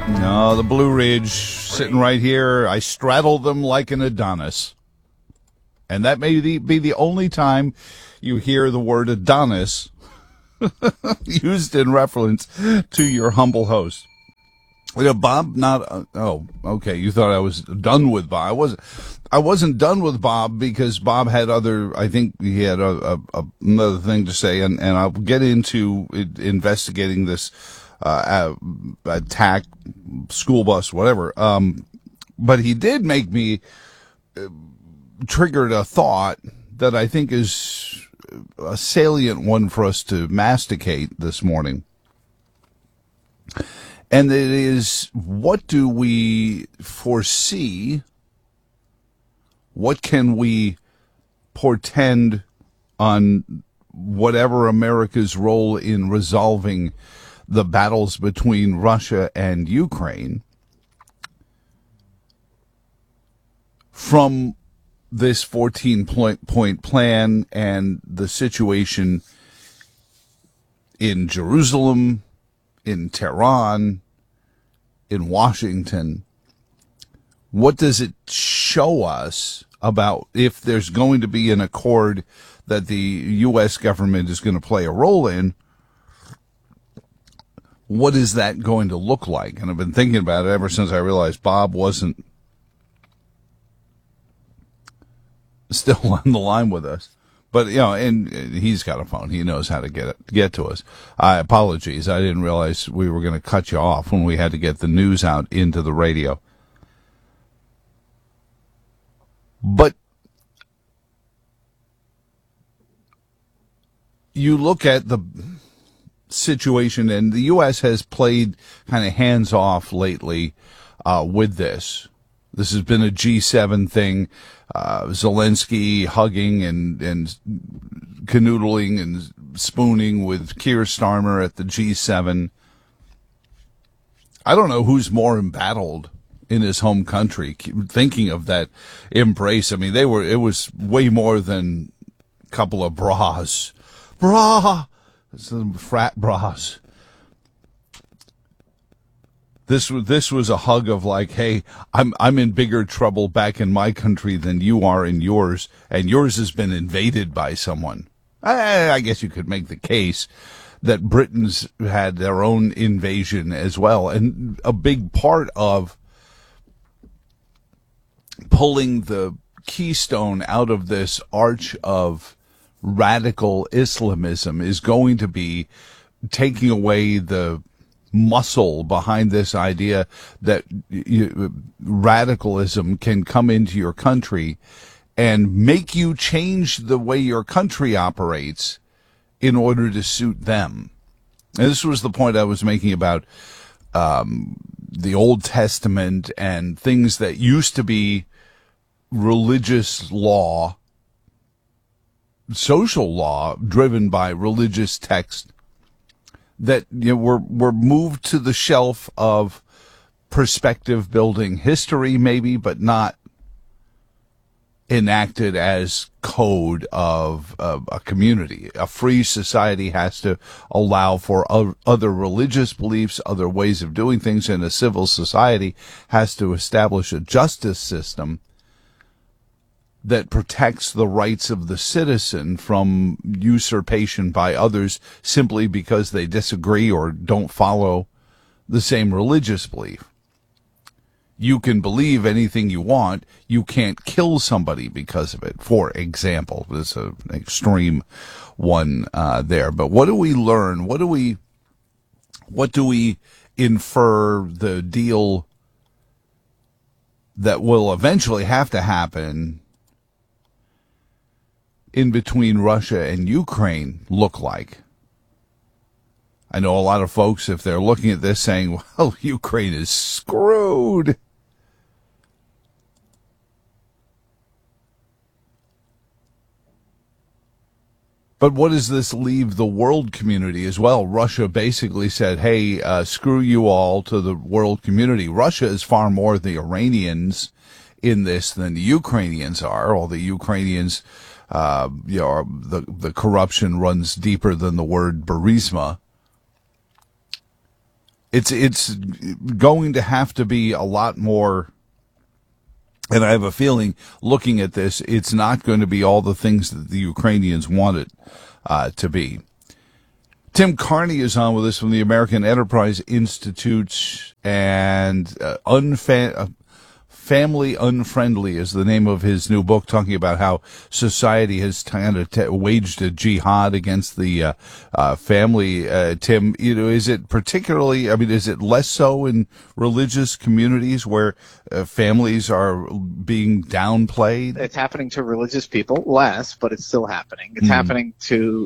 No, the Blue Ridge sitting right here. I straddle them like an Adonis. And that may be the only time you hear the word Adonis used in reference to your humble host. Bob, okay. You thought I was done with Bob. I wasn't done with Bob because Bob had I think he had another thing to say, and I'll get into investigating this attack, school bus, whatever. But he did make me triggered a thought that I think is a salient one for us to masticate this morning. And it is, what do we foresee? What can we portend on whatever America's role in resolving the battles between Russia and Ukraine from this 14-point plan and the situation in Jerusalem, in Tehran, in Washington? What does it show us about if there's going to be an accord that the U.S. government is going to play a role in? What is that going to look like? And I've been thinking about it ever since I realized Bob wasn't still on the line with us. But, and he's got a phone. He knows how to get to us. Apologies. I didn't realize we were going to cut you off when we had to get the news out into the radio. But you look at the situation, and the U.S. has played kind of hands off lately with this. This has been a G7 thing. Zelensky hugging and canoodling and spooning with Keir Starmer at the G7. I don't know who's more embattled in his home country. Thinking of that embrace, I mean, it was way more than a couple of bras. Some frat bras. This was a hug of like, hey, I'm in bigger trouble back in my country than you are in yours, and yours has been invaded by someone. I guess you could make the case that Britain's had their own invasion as well, and a big part of pulling the keystone out of this arch of radical Islamism is going to be taking away the muscle behind this idea that radicalism can come into your country and make you change the way your country operates in order to suit them. And this was the point I was making about the Old Testament and things that used to be religious law, social law driven by religious text, that were moved to the shelf of perspective building history, maybe, but not enacted as code of a community. A free society has to allow for other religious beliefs, other ways of doing things, and a civil society has to establish a justice system that protects the rights of the citizen from usurpation by others simply because they disagree or don't follow the same religious belief. You can believe anything you want. You can't kill somebody because of it, for example. This is an extreme one there. But what do we learn? What do we infer the deal that will eventually have to happen in between Russia and Ukraine look like? I know a lot of folks, if they're looking at this, saying, well, Ukraine is screwed. But what does this leave the world community as well? Russia basically said, hey, screw you all to the world community. Russia is far more the Iranians in this than the Ukrainians are. All the Ukrainians, the corruption runs deeper than the word Burisma. it's going to have to be a lot more. And I have a feeling, looking at this, it's not going to be all the things that the Ukrainians want it to be. Tim Carney is on with us from the American Enterprise Institute, and Family Unfriendly is the name of his new book, talking about how society has kind of waged a jihad against the family. Tim, is it particularly, is it less so in religious communities where families are being downplayed? It's happening to religious people less, but it's still happening. It's happening to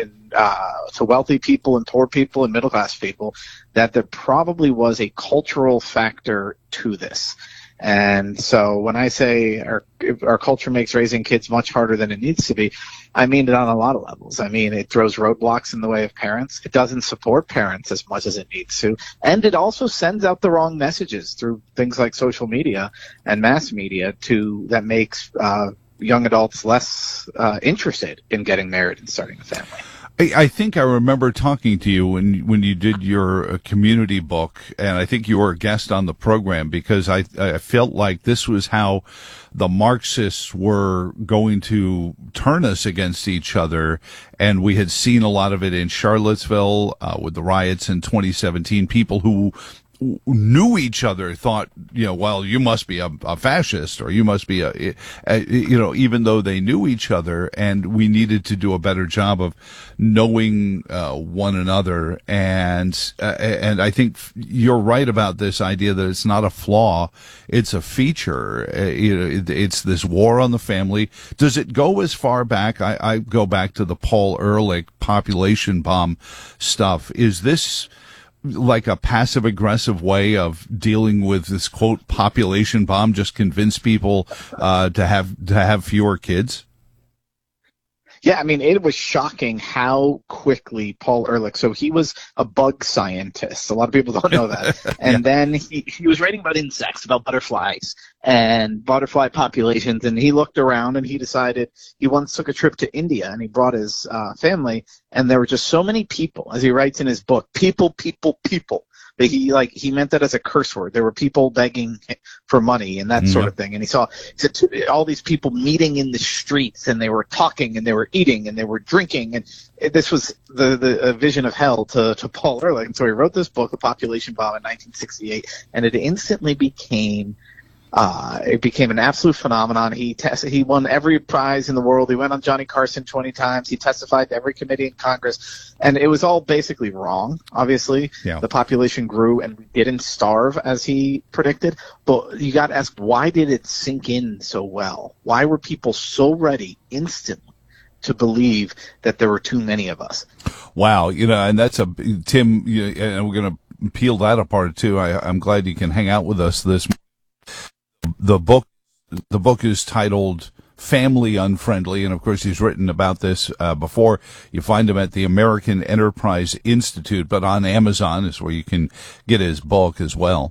wealthy people and poor people and middle class people. That there probably was a cultural factor to this. And so when I say our culture makes raising kids much harder than it needs to be, I mean it on a lot of levels. I mean, it throws roadblocks in the way of parents. It doesn't support parents as much as it needs to. And it also sends out the wrong messages through things like social media and mass media that makes young adults less interested in getting married and starting a family. I think I remember talking to you when you did your community book, and I think you were a guest on the program, because I felt like this was how the Marxists were going to turn us against each other. And we had seen a lot of it in Charlottesville with the riots in 2017. People who knew each other thought, well, you must be a fascist, or you must be even though they knew each other. And we needed to do a better job of knowing one another. And I think you're right about this idea that it's not a flaw, it's a feature. It's this war on the family. Does it go as far back? I go back to the Paul Ehrlich population bomb stuff. Is this like a passive-aggressive way of dealing with this, quote, population bomb, just convince people to have fewer kids? Yeah, it was shocking how quickly Paul Ehrlich, so he was a bug scientist. A lot of people don't know that. And then he was writing about insects, about butterflies and butterfly populations, and he looked around and he decided he once took a trip to India, and he brought his family, and there were just so many people, as he writes in his book, people. That he meant that as a curse word. There were people begging for money and that sort of thing. And he said all these people meeting in the streets, and they were talking and they were eating and they were drinking. And this was the vision of hell to Paul Ehrlich. And so he wrote this book, The Population Bomb, in 1968, and it instantly became an absolute phenomenon. He won every prize in the world. He went on Johnny Carson 20 times. He testified to every committee in Congress. And it was all basically wrong, obviously. Yeah. The population grew and we didn't starve as he predicted. But you got to ask, why did it sink in so well? Why were people so ready instantly to believe that there were too many of us? Wow. And that's Tim, and we're going to peel that apart too. I'm glad you can hang out with us this morning. The book is titled Family Unfriendly, and of course he's written about this before. You find him at the American Enterprise Institute, but on Amazon is where you can get his book as well.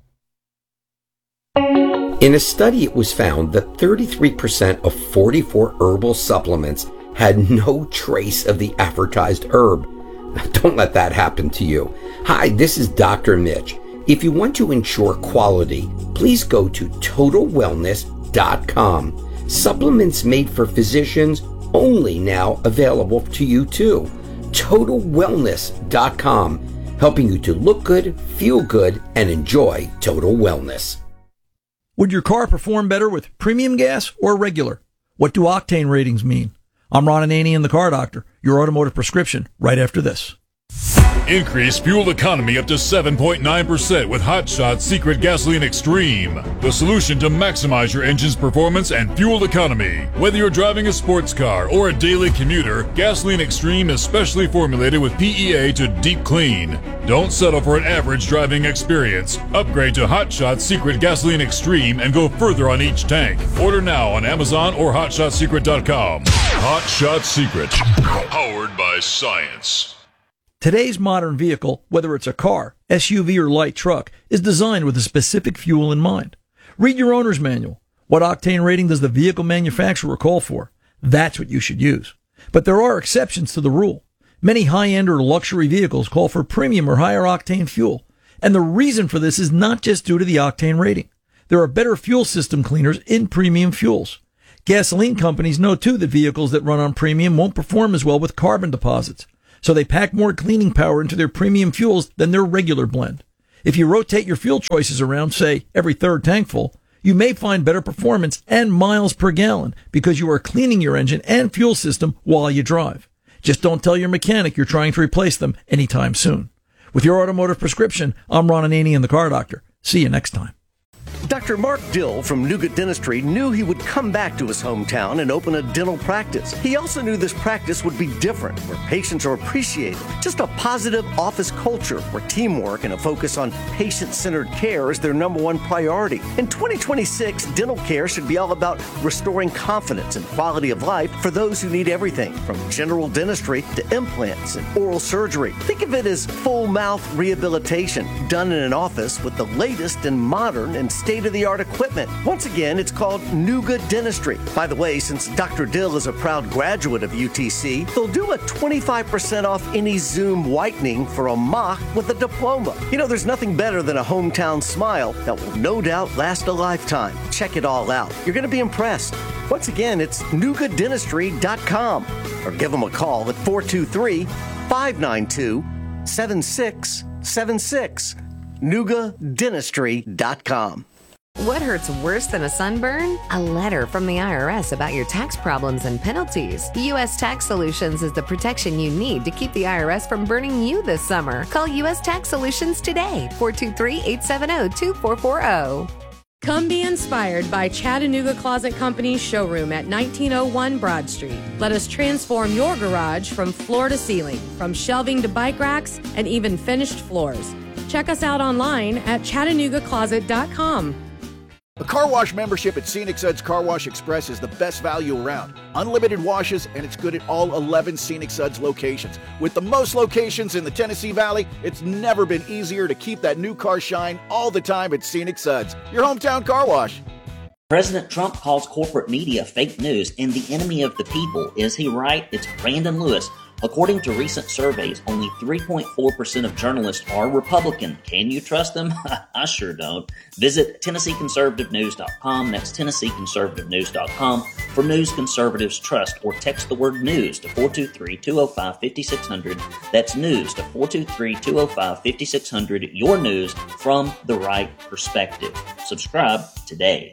In a study, it was found that 33% of 44 herbal supplements had no trace of the advertised herb. Don't let that happen to you. Hi, this is Dr. Mitch. If you want to ensure quality, please go to TotalWellness.com. Supplements made for physicians, only now available to you too. TotalWellness.com, helping you to look good, feel good, and enjoy total wellness. Would your car perform better with premium gas or regular? What do octane ratings mean? I'm Ron Ananian, the Car Doctor, your automotive prescription, right after this. Increase fuel economy up to 7.9% with Hot Shot Secret Gasoline Extreme, the solution to maximize your engine's performance and fuel economy. Whether you're driving a sports car or a daily commuter, Gasoline Extreme is specially formulated with PEA to deep clean. Don't settle for an average driving experience. Upgrade to Hot Shot Secret Gasoline Extreme and go further on each tank. Order now on Amazon or HotShotSecret.com. Hot Shot Secret, powered by science. Today's modern vehicle, whether it's a car, SUV, or light truck, is designed with a specific fuel in mind. Read your owner's manual. What octane rating does the vehicle manufacturer call for? That's what you should use. But there are exceptions to the rule. Many high-end or luxury vehicles call for premium or higher octane fuel. And the reason for this is not just due to the octane rating. There are better fuel system cleaners in premium fuels. Gasoline companies know too that vehicles that run on premium won't perform as well with carbon deposits. So they pack more cleaning power into their premium fuels than their regular blend. If you rotate your fuel choices around, say, every third tank full, you may find better performance and miles per gallon because you are cleaning your engine and fuel system while you drive. Just don't tell your mechanic you're trying to replace them anytime soon. With your automotive prescription, I'm Ron Ananian, the Car Doctor. See you next time. Dr. Mark Dill from Nougat Dentistry knew he would come back to his hometown and open a dental practice. He also knew this practice would be different, where patients are appreciated. Just a positive office culture where teamwork and a focus on patient-centered care is their number one priority. In 2026, dental care should be all about restoring confidence and quality of life for those who need everything, from general dentistry to implants and oral surgery. Think of it as full mouth rehabilitation done in an office with the latest and modern and state-of-the-art equipment. Once again, it's called Nougat Dentistry. By the way, since Dr. Dill is a proud graduate of UTC, they'll do a 25% off any Zoom whitening for a mock with a diploma. You know, there's nothing better than a hometown smile that will no doubt last a lifetime. Check it all out. You're going to be impressed. Once again, it's nougatdentistry.com or give them a call at 423-592-7676. nougatdentistry.com. What hurts worse than a sunburn? A letter from the IRS about your tax problems and penalties. U.S. Tax Solutions is the protection you need to keep the IRS from burning you this summer. Call U.S. Tax Solutions today, 423-870-2440. Come be inspired by Chattanooga Closet Company's showroom at 1901 Broad Street. Let us transform your garage from floor to ceiling, from shelving to bike racks, and even finished floors. Check us out online at ChattanoogaCloset.com. A car wash membership at Scenic Suds Car Wash Express is the best value around. Unlimited washes, and it's good at all 11 Scenic Suds locations. With the most locations in the Tennessee Valley, it's never been easier to keep that new car shine all the time at Scenic Suds, your hometown car wash. President Trump calls corporate media fake news and the enemy of the people. Is he right? It's Brandon Lewis. According to recent surveys, only 3.4% of journalists are Republican. Can you trust them? I sure don't. Visit TennesseeConservativeNews.com. That's TennesseeConservativeNews.com for news conservatives trust, or text the word news to 423-205-5600. That's news to 423-205-5600. Your news from the right perspective. Subscribe today.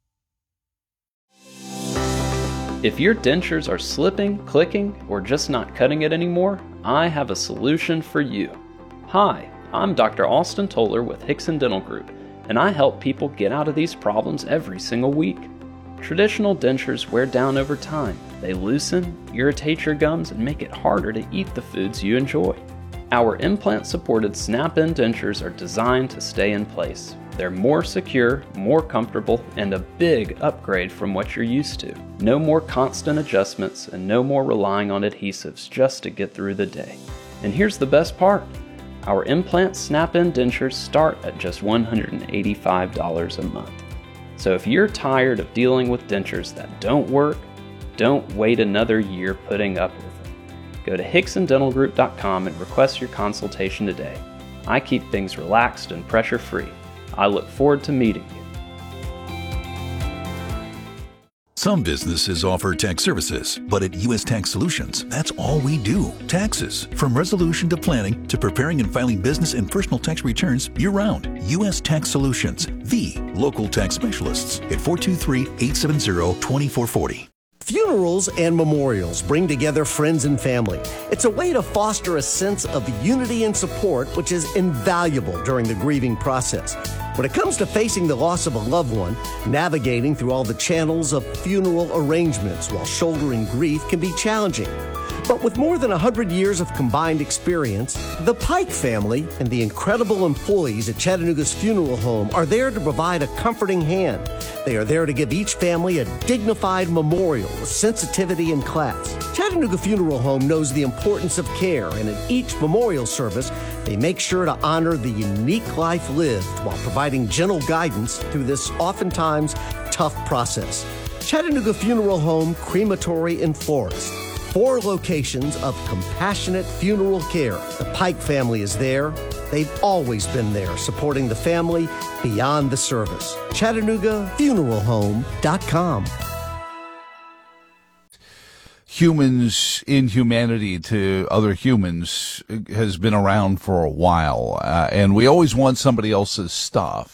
If your dentures are slipping, clicking, or just not cutting it anymore, I have a solution for you. Hi, I'm Dr. Austin Toller with Hickson Dental Group, and I help people get out of these problems every single week. Traditional dentures wear down over time. They loosen, irritate your gums, and make it harder to eat the foods you enjoy. Our implant-supported snap-in dentures are designed to stay in place. They're more secure, more comfortable, and a big upgrade from what you're used to. No more constant adjustments and no more relying on adhesives just to get through the day. And here's the best part. Our implant snap-in dentures start at just $185 a month. So if you're tired of dealing with dentures that don't work, don't wait another year putting up with them. Go to HicksonDentalGroup.com and request your consultation today. I keep things relaxed and pressure-free. I look forward to meeting you. Some businesses offer tax services, but at U.S. Tax Solutions, that's all we do. Taxes. From resolution to planning to preparing and filing business and personal tax returns year-round. U.S. Tax Solutions, the local tax specialists at 423-870-2440. Funerals and memorials bring together friends and family. It's a way to foster a sense of unity and support, which is invaluable during the grieving process. When it comes to facing the loss of a loved one, navigating through all the channels of funeral arrangements while shouldering grief can be challenging. But with more than 100 years of combined experience, the Pike family and the incredible employees at Chattanooga's funeral home are there to provide a comforting hand. They are there to give each family a dignified memorial with sensitivity and class. Chattanooga Funeral Home knows the importance of care, and at each memorial service, they make sure to honor the unique life lived while providing gentle guidance through this oftentimes tough process. Chattanooga Funeral Home, Crematory, and Florist. 4 locations of compassionate funeral care. The Pike family is there. They've always been there, supporting the family beyond the service. ChattanoogaFuneralHome.com. Humans' inhumanity to other humans has been around for a while, and we always want somebody else's stuff.